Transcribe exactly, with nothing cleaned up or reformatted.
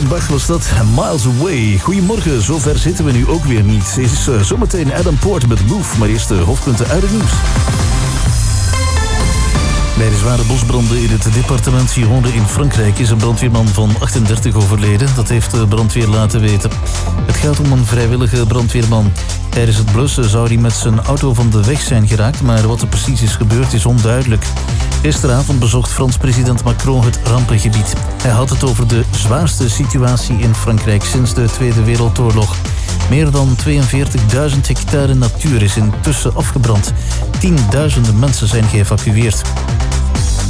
Bach was dat, Miles Away. Goedemorgen, zover zitten we nu ook weer niet. Het is uh, zometeen Adam Poort met Move, maar eerst de hoofdpunten uit het nieuws. Bij de zware bosbranden in het departement Gironde in Frankrijk is een brandweerman van achtendertig overleden. Dat heeft de brandweer laten weten. Het gaat om een vrijwillige brandweerman. Tijdens het blussen zou hij met zijn auto van de weg zijn geraakt, maar wat er precies is gebeurd is onduidelijk. Gisteravond bezocht Frans president Macron het rampengebied. Hij had het over de zwaarste situatie in Frankrijk sinds de Tweede Wereldoorlog. Meer dan tweeënveertigduizend hectare natuur is intussen afgebrand. Tienduizenden mensen zijn geëvacueerd.